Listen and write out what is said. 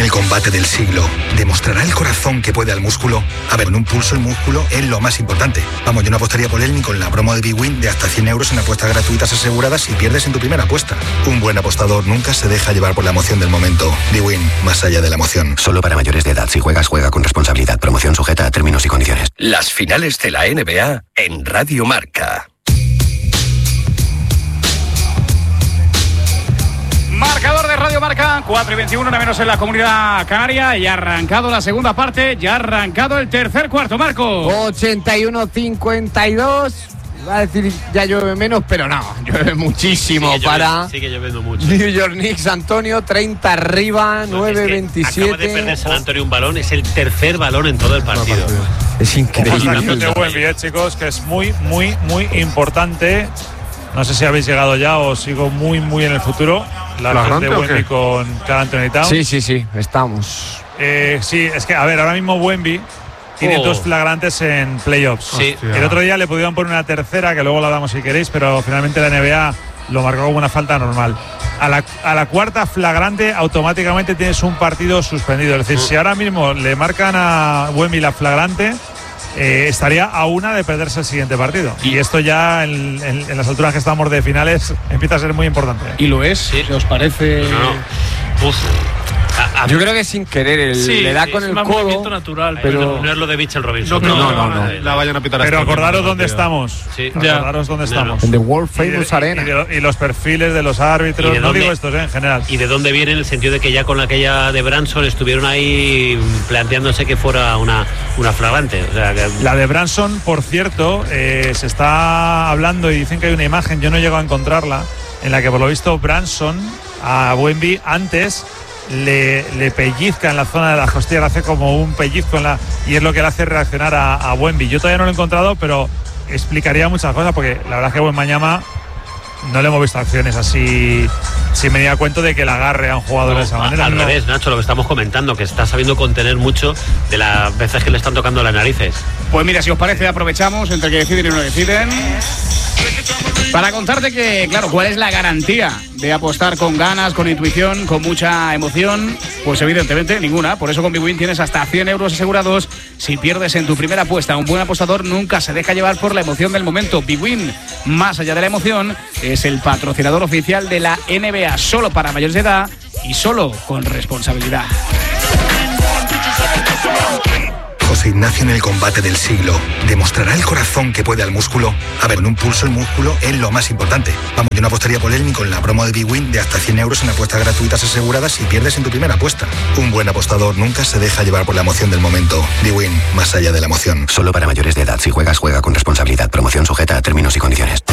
el combate del siglo. ¿Demostrará el corazón que puede al músculo? A ver, en un pulso el músculo es lo más importante. Vamos, yo no apostaría por él ni con la promo de Big Win de hasta 100 euros en apuestas gratuitas aseguradas si pierdes en tu primera apuesta. Un buen apostador nunca se deja llevar por la emoción del momento. Big Win, más allá de la emoción. Solo para mayores de edad. Si juegas, juega con responsabilidad. Promoción sujeta a términos y condiciones. Las finales de la NBA en Radio Marca. Marcador de Radio Marca, 4:21, una menos en la Comunidad Canaria. Ya ha arrancado la segunda parte, ya ha arrancado el tercer cuarto, Marco. 81-52. Va a decir ya llueve menos, pero no, llueve muchísimo. Sigue lloviendo mucho. New York Knicks, Antonio, 30 arriba, 9-27. Acaba de perder San Antonio un balón, es el tercer balón en todo el partido. Es increíble. De Wemby, chicos, que es muy, muy, muy importante. No sé si habéis llegado ya o sigo muy, muy en el futuro. La acción de Wemby con Karl Anthony Towns. Sí, estamos. Sí, es que, a ver, ahora mismo Wemby tiene dos flagrantes en playoffs. Sí. El otro día le pudieron poner una tercera, que luego la damos si queréis, pero finalmente la NBA lo marcó como una falta normal. A la cuarta flagrante, automáticamente tienes un partido suspendido. Es decir, si ahora mismo le marcan a Wemby la flagrante, estaría a una de perderse el siguiente partido. Y esto ya en las alturas que estamos de finales empieza a ser muy importante. ¿Y lo es? Sí. ¿Os parece? No. Yo creo que sin querer le da con el codo natural, pero no es lo de Mitchell Robinson. No. La vayan a pitar. Pero acordaros dónde estamos. Sí. Acordaros dónde estamos. En The World Famous Arena. Y los perfiles de los árbitros. No digo estos, en general. Y de dónde viene, en el sentido de que ya con aquella de Branson estuvieron ahí planteándose que fuera una flagrante. O sea, que... La de Branson, por cierto, se está hablando y dicen que hay una imagen, yo no llego a encontrarla, en la que por lo visto Branson a Wemby antes le pellizca en la zona de las costillas, le hace como un pellizco y es lo que le hace reaccionar a Wemby. Yo todavía no lo he encontrado, pero explicaría muchas cosas, porque la verdad es que Wembanyama no le hemos visto acciones así sin venir a cuento de que la agarre a un jugador de esa manera. Al revés, Nacho, lo que estamos comentando, que está sabiendo contener mucho de las veces que le están tocando las narices. Pues mira, si os parece, aprovechamos entre que deciden y no deciden para contarte que, claro, ¿cuál es la garantía de apostar con ganas, con intuición, con mucha emoción? Pues evidentemente ninguna. Por eso con Big Win tienes hasta 100 euros asegurados si pierdes en tu primera apuesta. Un buen apostador nunca se deja llevar por la emoción del momento. Big Win, más allá de la emoción, es el patrocinador oficial de la NBA, solo para mayores de edad y solo con responsabilidad. José Ignacio en el combate del siglo. ¿Demostrará el corazón que puede al músculo? A ver, en un pulso el músculo es lo más importante. Vamos, yo no apostaría por él ni con la promo de Big Win de hasta 100 euros en apuestas gratuitas aseguradas si pierdes en tu primera apuesta. Un buen apostador nunca se deja llevar por la emoción del momento. Big Win, más allá de la emoción. Solo para mayores de edad. Si juegas, juega con responsabilidad. Promoción sujeta a términos y condiciones.